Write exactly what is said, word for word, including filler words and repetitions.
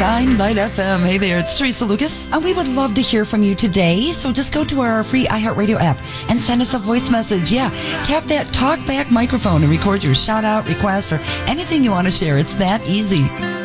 Shine Light F M. Hey there, it's Teresa Lucas. And we would love to hear from you today. So just go to our free iHeartRadio app and send us a voice message. Yeah, tap that talk back microphone and record your shout out, request, or anything you want to share. It's that easy.